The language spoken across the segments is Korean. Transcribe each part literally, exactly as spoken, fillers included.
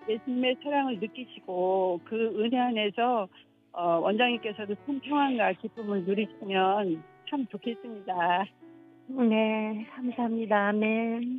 예수님의 사랑을 느끼시고 그 은혜 안에서 어, 원장님께서도 참 평안과 기쁨을 누리시면 참 좋겠습니다. 네, 감사합니다. 아멘.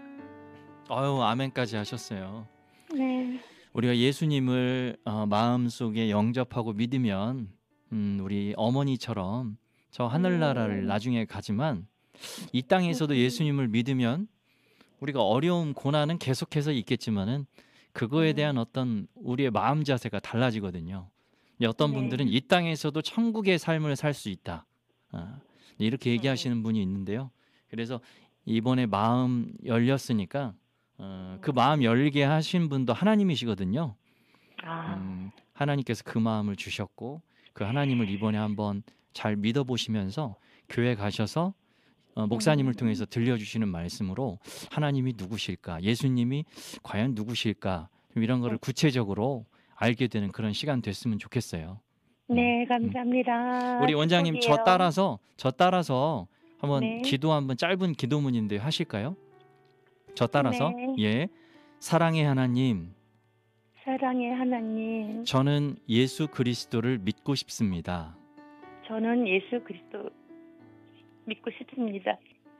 아유, 아멘까지 하셨어요. 네. 우리가 예수님을 어, 마음속에 영접하고 믿으면 음, 우리 어머니처럼 저 하늘나라를 네. 나중에 가지만 이 땅에서도 예수님을 믿으면 우리가 어려움, 고난은 계속해서 있겠지만은 그거에 네. 대한 어떤 우리의 마음 자세가 달라지거든요. 어떤 네. 분들은 이 땅에서도 천국의 삶을 살 수 있다. 아, 이렇게 네. 얘기하시는 분이 있는데요. 그래서 이번에 마음 열렸으니까 어, 그 마음 열게 하신 분도 하나님이시거든요. 아, 음, 하나님께서 그 마음을 주셨고 그 하나님을 이번에 한번 잘 믿어보시면서 교회 가셔서 어, 목사님을 통해서 들려주시는 말씀으로 하나님이 누구실까, 예수님이 과연 누구실까, 좀 이런 거를 구체적으로 알게 되는 그런 시간 됐으면 좋겠어요. 음, 네, 음. 감사합니다. 우리 원장님 저 축복이에요. 따라서 저 따라서 한번 네. 기도 한번 짧은 기도문인데 하실까요? 저 따라서 네. 예, 사랑의 하나님, 사랑의 하나님, 저는 예수 그리스도를 믿고 싶습니다. 저는 예수 그리스도 믿고 싶습니다.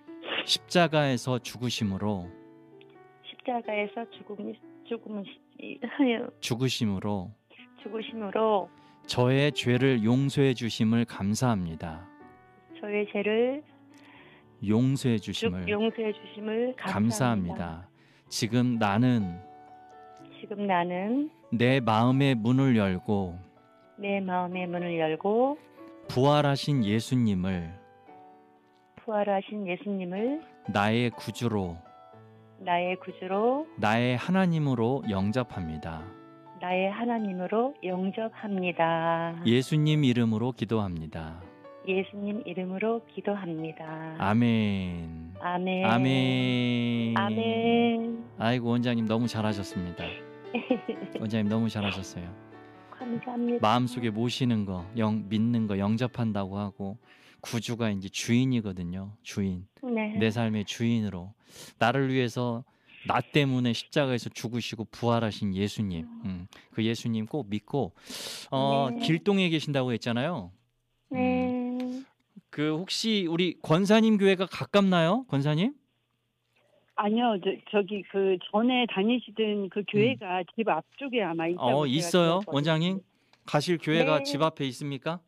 십자가에서 죽으심으로 십자가에서 죽음, 죽음을 하여 죽으심으로 죽으심으로 저의 죄를 용서해 주심을 감사합니다. 저의 죄를 용서해 주- 주심을 용서해 주심을 감사합니다. 감사합니다. 지금 나는 지금 나는 내 마음의 문을 열고 내 마음의 문을 열고 부활하신 예수님을 부활하신 예수님을 나의 구주로 나의 구주로 나의 하나님으로 영접합니다. 나의 하나님으로 영접합니다. 예수님 이름으로 기도합니다. 예수님 이름으로 기도합니다. 아멘. 아멘. 아멘. 아멘. 아이고 원장님 너무 잘하셨습니다. 원장님 너무 잘하셨어요. 감사합니다. 마음속에 모시는 거, 영, 믿는 거, 영접한다고 하고 구주가 이제 주인이거든요. 주인. 네. 내 삶의 주인으로 나를 위해서 나 때문에 십자가에서 죽으시고 부활하신 예수님. 음, 그 예수님 꼭 믿고 어, 네. 길동에 계신다고 했잖아요. 네. 그 혹시 우리 권사님 교회가 가깝나요? 권사님? 아니요, 저, 저기 그 전에 다니시던 그 교회가 집 앞쪽에 아마 있다고 어, 제가 있어요. 들었거든요. 원장님? 가실 교회가 네. 집 앞에 있습니까?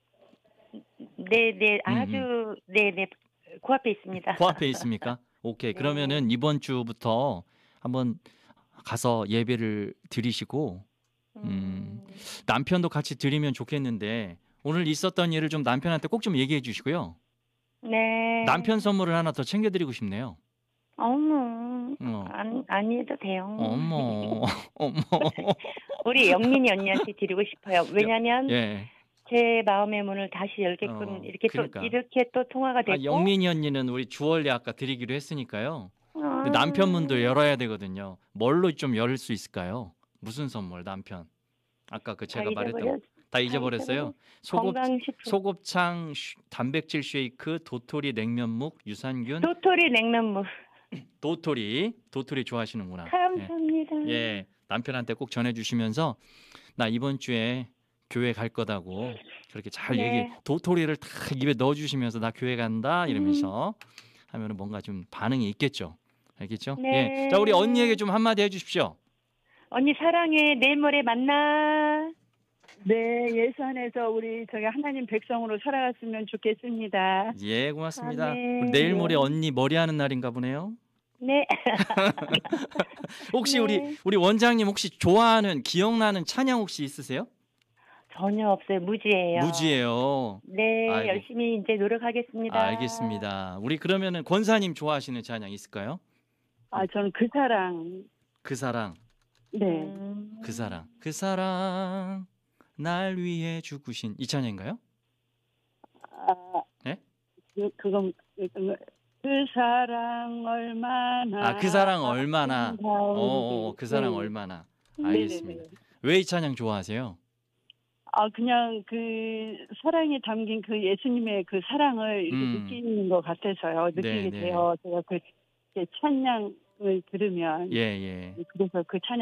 네, 네. 음, 아주 네, 네. 코앞에 있습니다. 코앞에 있습니까? 오케이. 네. 그러면은 이번 주부터 한번 가서 예배를 드리시고 음, 음. 남편도 같이 드리면 좋겠는데 오늘 있었던 일을 좀 남편한테 꼭 좀 얘기해 주시고요. 네. 남편 선물을 하나 더 챙겨드리고 싶네요. 어머. 어. 안, 아니어도 돼요. 어머, 어머. 우리 영민이 언니한테 드리고 싶어요. 왜냐면 예. 제 마음의 문을 다시 열게끔 어, 이렇게 그러니까. 또 이렇게 또 통화가 됐고. 아, 영민이 언니는 우리 주얼리 아까 드리기로 했으니까요. 근데 아. 남편분도 열어야 되거든요. 뭘로 좀 열 수 있을까요? 무슨 선물 남편? 아까 그 제가 다 말했던 잊어버렸- 다 잊어버렸어요. 소곱 건강식품. 소곱창 쉬- 단백질 쉐이크, 도토리 냉면묵, 유산균, 도토리 냉면무. 도토리 도토리 좋아하시는구나. 예. 감사합니다. 예, 남편한테 꼭 전해주시면서 나 이번 주에 교회 갈 거다고 그렇게 잘 네. 얘기. 도토리를 다 입에 넣어주시면서 나 교회 간다 이러면서 하면은 뭔가 좀 반응이 있겠죠. 알겠죠? 네. 예. 자 우리 언니에게 좀 한마디 해주십시오. 언니 사랑해. 내일 모레 만나. 네, 예수 안에서 우리 저기 하나님 백성으로 살아갔으면 좋겠습니다. 예, 고맙습니다. 아멘. 우리 내일 모레 네. 언니 머리 하는 날인가 보네요. 네. 혹시 네. 우리 우리 원장님 혹시 좋아하는 기억나는 찬양 혹시 있으세요? 전혀 없어요. 무지예요. 무지예요. 네, 아이고. 열심히 이제 노력하겠습니다. 알겠습니다. 우리 그러면은 권사님 좋아하시는 찬양 있을까요? 아, 저는 그 사랑. 그 사랑, 네. 음. 그 사랑, 그 사랑 날 위해 죽으신 이 찬양인가요? 아, 네? 그, 그건 그, 그 사랑 얼마나. 아, 그 사랑 얼마나. 아름다운지. 어, 어, 그 사랑 네. 얼마나. 네네네. 알겠습니다. 왜 이 찬양 좋아하세요? 아, 그냥 그 사랑에 담긴 그 예수님의 그 사랑을 이렇게 음. 느끼는 것 같아서요. 느끼게 네, 네. 돼요. 제가 그 이제 찬양을 들으면. 예, 예. 그래서 그 찬양